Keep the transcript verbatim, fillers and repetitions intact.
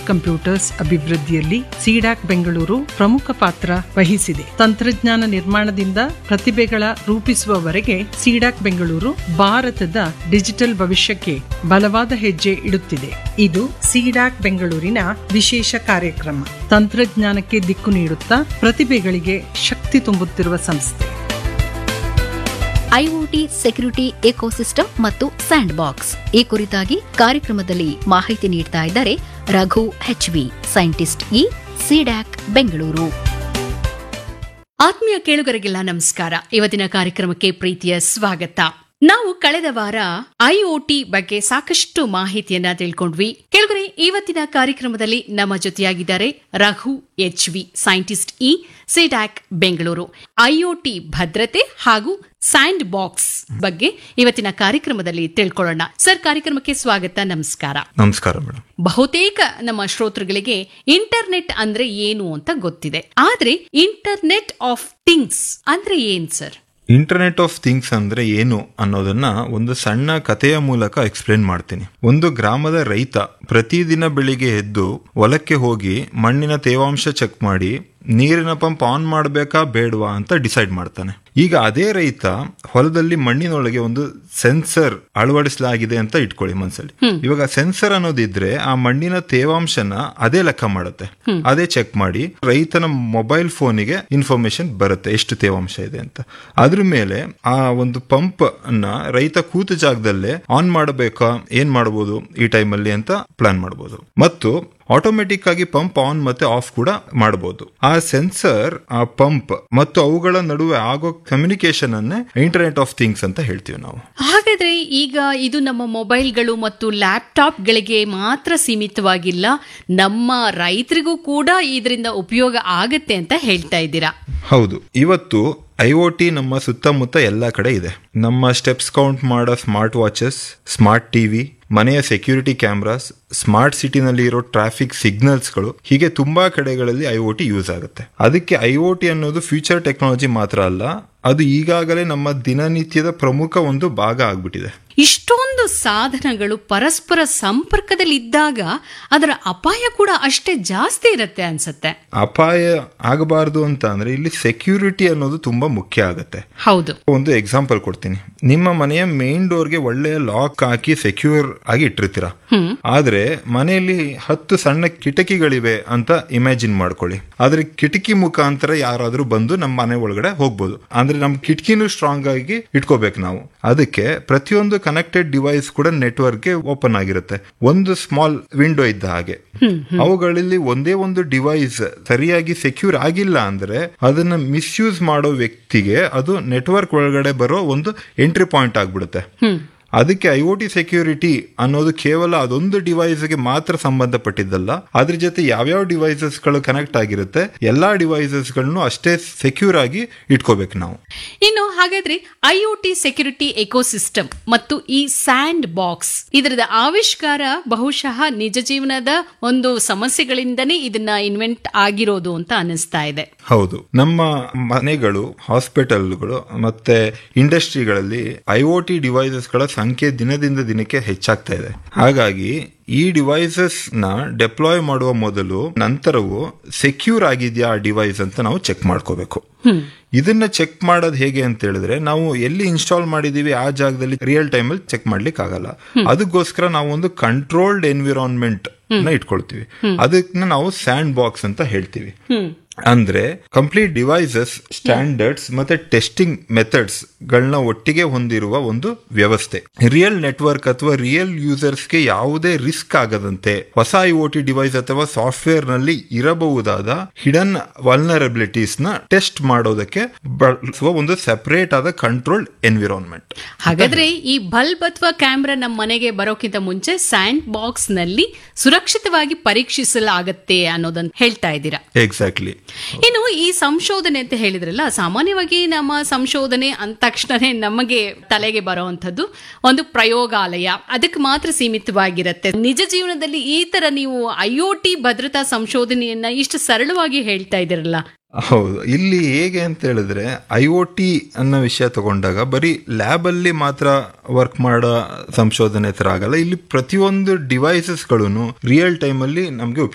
Computers ಅಭಿವೃದ್ಧಿಯಲ್ಲಿ C-DAC Bengaluru ಪ್ರಮುಖ ಪಾತ್ರ ವಹಿಸಿದೆ. ತಂತ್ರಜ್ಞಾನ ನಿರ್ಮಾಣದಿಂದ ಪ್ರತಿಭೆಗಳ ರೂಪಿಸುವವರೆಗೆ ಸಿಡಾಕ್ ಬೆಂಗಳೂರು ಭಾರತದ ಡಿಜಿಟಲ್ ಭವಿಷ್ಯಕ್ಕೆ ಬಲವಾದ ಹೆಜ್ಜೆ ಇಡುತ್ತಿದೆ. ಇದು ಸಿಡಾಕ್ ಬೆಂಗಳೂರಿನ ವಿಶೇಷ ಕಾರ್ಯಕ್ರಮ. ತಂತ್ರಜ್ಞಾನಕ್ಕೆ ದಿಕ್ಕು ನೀಡುತ್ತಾ ಪ್ರತಿಭೆಗಳಿಗೆ ಶಕ್ತಿ ತುಂಬುತ್ತಿರುವ ಸಂಸ್ಥೆ. ಐಒಟಿ ಸೆಕ್ಯೂರಿಟಿ ಎಕೋಸಿಸ್ಟಮ್ ಮತ್ತು ಸ್ಯಾಂಡ್ ಬಾಕ್ಸ್ ಈ ಕುರಿತಾಗಿ ಕಾರ್ಯಕ್ರಮದಲ್ಲಿ ಮಾಹಿತಿ ನೀಡ್ತಾ ಇದ್ದಾರೆ Raghu H V, scientist E, CDAC Bengaluru. ಆತ್ಮೀಯ ಕೇಳುಗರಿಗೆಲ್ಲ ನಮಸ್ಕಾರ. ಇವತ್ತಿನ ಕಾರ್ಯಕ್ರಮಕ್ಕೆ ಪ್ರೀತಿಯ ಸ್ವಾಗತ. ನಾವು ಕಳೆದ ವಾರ ಐಒಟಿ ಬಗ್ಗೆ ಸಾಕಷ್ಟು ಮಾಹಿತಿಯನ್ನ ತಿಳ್ಕೊಂಡ್ವಿ. ಕೇಳುಗರೆ, ಇವತ್ತಿನ ಕಾರ್ಯಕ್ರಮದಲ್ಲಿ ನಮ್ಮ ಜೊತೆಯಾಗಿದ್ದಾರೆ Raghu HV, scientist E, CDAC Bengaluru. IoT ಭದ್ರತೆ ಹಾಗೂ ಸ್ಯಾಂಡ್ ಬಾಕ್ಸ್ ಬಗ್ಗೆ ಇವತ್ತಿನ ಕಾರ್ಯಕ್ರಮದಲ್ಲಿ ತಿಳ್ಕೊಳ್ಳೋಣ. ಸರ್, ಕಾರ್ಯಕ್ರಮಕ್ಕೆ ಸ್ವಾಗತ. ನಮಸ್ಕಾರ. ನಮಸ್ಕಾರ ಮೇಡಮ್. ಬಹುತೇಕ ನಮ್ಮ ಶ್ರೋತೃಗಳಿಗೆ ಇಂಟರ್ನೆಟ್ ಅಂದ್ರೆ ಏನು ಅಂತ ಗೊತ್ತಿದೆ, ಆದ್ರೆ ಇಂಟರ್ನೆಟ್ ಆಫ್ ಥಿಂಗ್ಸ್ ಅಂದ್ರೆ ಏನ್ ಸರ್? ಇಂಟರ್ನೆಟ್ ಆಫ್ ಥಿಂಗ್ಸ್ ಅಂದ್ರೆ ಏನು ಅನ್ನೋದನ್ನ ಒಂದು ಸಣ್ಣ ಕಥೆಯ ಮೂಲಕ ಎಕ್ಸ್ಪ್ಲೇನ್ ಮಾಡ್ತೀನಿ. ಒಂದು ಗ್ರಾಮದ ರೈತ ಪ್ರತಿದಿನ ಬೆಳಿಗ್ಗೆ ಎದ್ದು ಹೊಲಕ್ಕೆ ಹೋಗಿ ಮಣ್ಣಿನ ತೇವಾಂಶ ಚೆಕ್ ಮಾಡಿ ನೀರಿನ ಪಂಪ್ ಆನ್ ಮಾಡಬೇಕಾ ಬೇಡವಾ ಅಂತ ಡಿಸೈಡ್ ಮಾಡ್ತಾನೆ. ಈಗ ಅದೇ ರೈತ ಹೊಲದಲ್ಲಿ ಮಣ್ಣಿನೊಳಗೆ ಒಂದು ಸೆನ್ಸರ್ ಅಳವಡಿಸಲಾಗಿದೆ ಅಂತ ಇಟ್ಕೊಳ್ಳಿ ಮನ್ಸಲ್ಲಿ. ಇವಾಗ ಸೆನ್ಸರ್ ಅನ್ನೋದಿದ್ರೆ ಆ ಮಣ್ಣಿನ ತೇವಾಂಶನ ಅದೇ ಲೆಕ್ಕ ಮಾಡುತ್ತೆ, ಅದೇ ಚೆಕ್ ಮಾಡಿ ರೈತನ ಮೊಬೈಲ್ ಫೋನಿಗೆ ಇನ್ಫಾರ್ಮೇಶನ್ ಬರುತ್ತೆ ಎಷ್ಟು ತೇವಾಂಶ ಇದೆ ಅಂತ. ಅದ್ರ ಮೇಲೆ ಆ ಒಂದು ಪಂಪ್ ಅನ್ನ ರೈತ ಕೂತ ಜಾಗದಲ್ಲೇ ಆನ್ ಮಾಡಬೇಕಾ, ಏನ್ ಮಾಡಬಹುದು ಈ ಟೈಮಲ್ಲಿ ಅಂತ ಪ್ಲಾನ್ ಮಾಡಬಹುದು. ಮತ್ತು ಆಟೋಮೆಟಿಕ್ ಆಗಿ ಪಂಪ್ ಆನ್ ಮತ್ತೆ ಆಫ್ ಕೂಡ ಮಾಡಬಹುದು. ಆ ಸೆನ್ಸರ್, ಆ ಪಂಪ್ ಮತ್ತು ಅವುಗಳ ನಡುವೆ ಆಗೋ ಕಮ್ಯುನಿಕೇಶನ್ ಅನ್ನೇ ಇಂಟರ್ನೆಟ್ ಆಫ್ ಥಿಂಗ್ಸ್ ಅಂತ ಹೇಳ್ತೀವಿ ನಾವು. ಹಾಗಾದ್ರೆ ಈಗ ಇದು ನಮ್ಮ ಮೊಬೈಲ್ಗಳು ಮತ್ತು ಲ್ಯಾಪ್ಟಾಪ್ ಗಳಿಗೆ ಮಾತ್ರ ಸೀಮಿತವಾಗಿಲ್ಲ, ನಮ್ಮ ರೈತರಿಗೂ ಕೂಡ ಇದರಿಂದ ಉಪಯೋಗ ಆಗತ್ತೆ ಅಂತ ಹೇಳ್ತಾ ಇದ್ದೀರಾ? ಹೌದು. ಇವತ್ತು ಐಒಟಿ ನಮ್ಮ ಸುತ್ತಮುತ್ತ ಎಲ್ಲಾ ಕಡೆ ಇದೆ. ನಮ್ಮ ಸ್ಟೆಪ್ಸ್ ಕೌಂಟ್ ಮಾಡೋ ಸ್ಮಾರ್ಟ್ ವಾಚಸ್, ಸ್ಮಾರ್ಟ್ ಟಿವಿ, ಮನೆಯ ಸೆಕ್ಯೂರಿಟಿ ಕ್ಯಾಮ್ರಾಸ್, ಸ್ಮಾರ್ಟ್ ಸಿಟಿನಲ್ಲಿ ಇರೋ ಟ್ರಾಫಿಕ್ ಸಿಗ್ನಲ್ಸ್ಗಳು, ಹೀಗೆ ತುಂಬಾ ಕಡೆಗಳಲ್ಲಿ ಐಒಟಿ ಯೂಸ್ ಆಗುತ್ತೆ. ಅದಕ್ಕೆ ಐಒಟಿ ಅನ್ನೋದು ಫ್ಯೂಚರ್ ಟೆಕ್ನಾಲಜಿ ಮಾತ್ರ ಅಲ್ಲ, ಅದು ಈಗಾಗಲೇ ನಮ್ಮ ದಿನನಿತ್ಯದ ಪ್ರಮುಖ ಒಂದು ಭಾಗ ಆಗ್ಬಿಟ್ಟಿದೆ. ಇಷ್ಟೊಂದು ಸಾಧನಗಳು ಪರಸ್ಪರ ಸಂಪರ್ಕದಲ್ಲಿ ಇದ್ದಾಗ ಅದರ ಅಪಾಯ ಕೂಡ ಅಷ್ಟೇ ಜಾಸ್ತಿ ಇರುತ್ತೆ ಅನ್ಸುತ್ತೆ. ಅಪಾಯ ಆಗಬಾರದು ಅಂತ ಅಂದ್ರೆ ಇಲ್ಲಿ ಸೆಕ್ಯೂರಿಟಿ ಅನ್ನೋದು ತುಂಬಾ ಮುಖ್ಯ ಆಗುತ್ತೆ. ಹೌದು. ಒಂದು ಎಕ್ಸಾಂಪಲ್ ಕೊಡ್ತೀನಿ. ನಿಮ್ಮ ಮನೆಯ ಮೇನ್ ಡೋರ್ಗೆ ಒಳ್ಳೆಯ ಲಾಕ್ ಹಾಕಿ ಸೆಕ್ಯೂರ್ ಆಗಿ ಇಟ್ಟಿರ್ತೀರಾ, ಆದ್ರೆ ಮನೆಯಲ್ಲಿ ಹತ್ತು ಸಣ್ಣ ಕಿಟಕಿಗಳಿವೆ ಅಂತ ಇಮ್ಯಾಜಿನ್ ಮಾಡ್ಕೊಳ್ಳಿ. ಆದ್ರೆ ಕಿಟಕಿ ಮುಖಾಂತರ ಯಾರಾದ್ರೂ ಬಂದು ನಮ್ಮ ಮನೆ ಒಳಗಡೆ ಹೋಗ್ಬೋದು. ಅಂದ್ರೆ ನಮ್ ಕಿಟಕಿನೂ ಸ್ಟ್ರಾಂಗ್ ಆಗಿ ಇಟ್ಕೋಬೇಕು ನಾವು. ಅದಕ್ಕೆ ಪ್ರತಿಯೊಂದು ಕನೆಕ್ಟೆಡ್ ಡಿವೈಸ್ ಕೂಡ ನೆಟ್ವರ್ಕ್ ಗೆ ಓಪನ್ ಆಗಿರುತ್ತೆ. ಒಂದು ಸ್ಮಾಲ್ ವಿಂಡೋ ಇದ್ದ ಹಾಗೆ ಅವುಗಳಲ್ಲಿ ಒಂದೇ ಒಂದು ಡಿವೈಸ್ ಸರಿಯಾಗಿ ಸೆಕ್ಯೂರ್ ಆಗಿಲ್ಲ ಅಂದ್ರೆ ಅದನ್ನ ಮಿಸ್ಯೂಸ್ ಮಾಡೋ ವ್ಯಕ್ತಿಗೆ ಅದು ನೆಟ್ವರ್ಕ್ ಒಳಗಡೆ ಬರೋ ಒಂದು ಎಂಟ್ರಿ ಪಾಯಿಂಟ್ ಆಗ್ಬಿಡುತ್ತೆ. ಅದಕ್ಕೆ ಐಒಟಿ ಸೆಕ್ಯೂರಿಟಿ ಅನ್ನೋದು ಕೇವಲ ಅದೊಂದು ಡಿವೈಸ್ಗೆ ಮಾತ್ರ ಸಂಬಂಧಪಟ್ಟಿದ್ದಲ್ಲ, ಅದ್ರ ಜೊತೆ ಯಾವ್ಯಾವ ಡಿವೈಸಸ್ ಗಳು ಕನೆಕ್ಟ್ ಆಗಿರುತ್ತೆ ಎಲ್ಲಾ ಡಿವೈಸಸ್ ಗಳನ್ನು ಅಷ್ಟೇ ಸೆಕ್ಯೂರ್ ಆಗಿ ಇಟ್ಕೋಬೇಕು ನಾವು. ಇನ್ನು ಹಾಗಾದ್ರೆ ಐಒಟಿ ಸೆಕ್ಯೂರಿಟಿ ಎಕೋಸಿಸ್ಟಮ್ ಮತ್ತು ಈ ಸ್ಯಾಂಡ್ ಬಾಕ್ಸ್, ಇದರದ ಆವಿಷ್ಕಾರ ಬಹುಶಃ ನಿಜ ಜೀವನದ ಒಂದು ಸಮಸ್ಯೆಗಳಿಂದನೇ ಇದನ್ನ ಇನ್ವೆಂಟ್ ಆಗಿರೋದು ಅಂತ ಅನಿಸ್ತಾ ಇದೆ. ಹೌದು. ನಮ್ಮ ಮನೆಗಳು, ಹಾಸ್ಪಿಟಲ್ಗಳು ಮತ್ತೆ ಇಂಡಸ್ಟ್ರಿಗಳಲ್ಲಿ ಐಒಟಿ ಡಿವೈಸಸ್ ಗಳ ಸಂಖ್ಯೆ ದಿನದಿಂದ ದಿನಕ್ಕೆ ಹೆಚ್ಚಾಗ್ತಾ ಇದೆ. ಹಾಗಾಗಿ ಈ ಡಿವೈಸಸ್ ನ ಡೆಪ್ಲಾಯ್ ಮಾಡುವ ಮೊದಲು ನಂತರವೂ ಸೆಕ್ಯೂರ್ ಆಗಿದೆಯಾ ಆ ಡಿವೈಸ್ ಅಂತ ನಾವು ಚೆಕ್ ಮಾಡ್ಕೋಬೇಕು. ಇದನ್ನ ಚೆಕ್ ಮಾಡೋದು ಹೇಗೆ ಅಂತ ಹೇಳಿದ್ರೆ, ನಾವು ಎಲ್ಲಿ ಇನ್ಸ್ಟಾಲ್ ಮಾಡಿದೀವಿ ಆ ಜಾಗದಲ್ಲಿ ರಿಯಲ್ ಟೈಮ್ ಅಲ್ಲಿ ಚೆಕ್ ಮಾಡ್ಲಿಕ್ಕೆ ಆಗಲ್ಲ. ಅದಕ್ಕೋಸ್ಕರ ನಾವು ಒಂದು ಕಂಟ್ರೋಲ್ಡ್ ಎನ್ವಿರಾನ್ಮೆಂಟ್ ನ ಇಟ್ಕೊಳ್ತೀವಿ. ಅದನ್ನ ನಾವು ಸ್ಯಾಂಡ್ ಬಾಕ್ಸ್ ಅಂತ ಹೇಳ್ತೀವಿ. ಅಂದ್ರೆ ಕಂಪ್ಲೀಟ್ ಡಿವೈಸಸ್, ಸ್ಟ್ಯಾಂಡರ್ಡ್ಸ್ ಮತ್ತೆ ಟೆಸ್ಟಿಂಗ್ ಮೆಥಡ್ಸ್ ಗಳನ್ನ ಒಟ್ಟಿಗೆ ಹೊಂದಿರುವ ಒಂದು ವ್ಯವಸ್ಥೆ. ರಿಯಲ್ ನೆಟ್ವರ್ಕ್ ಅಥವಾ ರಿಯಲ್ ಯೂಸರ್ಸ್ಗೆ ಯಾವುದೇ ರಿಸ್ಕ್ ಆಗದಂತೆ ಹೊಸ ಐಒಟಿ ಡಿವೈಸ್ ಅಥವಾ ಸಾಫ್ಟ್ವೇರ್ ನಲ್ಲಿ ಇರಬಹುದಾದ ಹಿಡನ್ ವಲ್ನರಬಿಲಿಟೀಸ್ ನ ಟೆಸ್ಟ್ ಮಾಡೋದಕ್ಕೆ ಬಳಸುವ ಒಂದು ಸೆಪರೇಟ್ ಆದ ಕಂಟ್ರೋಲ್ಡ್ ಎನ್ವಿರಾನ್ಮೆಂಟ್. ಹಾಗಾದ್ರೆ ಈ ಬಲ್ಬ್ ಅಥವಾ ಕ್ಯಾಮ್ರಾ ನಮ್ಮ ಮನೆಗೆ ಬರೋಕ್ಕಿಂತ ಮುಂಚೆ ಸ್ಯಾಂಡ್ ಬಾಕ್ಸ್ ನಲ್ಲಿ ಸುರಕ್ಷಿತವಾಗಿ ಪರೀಕ್ಷಿಸಲಾಗತ್ತೆ ಅನ್ನೋದನ್ನ ಹೇಳ್ತಾ ಇದ್ದೀರಾ? ಎಕ್ಸಾಕ್ಟ್ಲಿ. ಇನ್ನು ಈ ಸಂಶೋಧನೆ ಅಂತ ಹೇಳಿದ್ರಲ್ಲ, ಸಾಮಾನ್ಯವಾಗಿ ನಮ್ಮ ಸಂಶೋಧನೆ ಅಂದ ತಕ್ಷಣನೇ ನಮಗೆ ತಲೆಗೆ ಬರುವಂತದ್ದು ಒಂದು ಪ್ರಯೋಗಾಲಯ, ಅದಕ್ಕೆ ಮಾತ್ರ ಸೀಮಿತವಾಗಿರುತ್ತೆ. ನಿಜ ಜೀವನದಲ್ಲಿ ಈ ತರ ನೀವು ಐಒಟಿ ಭದ್ರತಾ ಸಂಶೋಧನೆಯನ್ನ ಇಷ್ಟು ಸರಳವಾಗಿ ಹೇಳ್ತಾ ಇದ್ದೀರಲ್ಲ? ಹೌದು. ಇಲ್ಲಿ ಹೇಗೆ ಅಂತ ಹೇಳಿದ್ರೆ, ಐಒಟಿ ಅನ್ನೋ ವಿಷಯ ತಗೊಂಡಾಗ ಬರೀ ಲ್ಯಾಬ್ ಅಲ್ಲಿ ಮಾತ್ರ ವರ್ಕ್ ಮಾಡೋ ಸಂಶೋಧನೆ ತರ ಆಗಲ್ಲ. ಇಲ್ಲಿ ಪ್ರತಿಯೊಂದು ಡಿವೈಸಸ್ ಗಳನ್ನು ರಿಯಲ್ ಟೈಮ್ ಅಲ್ಲಿ ನಮ್ಗೆ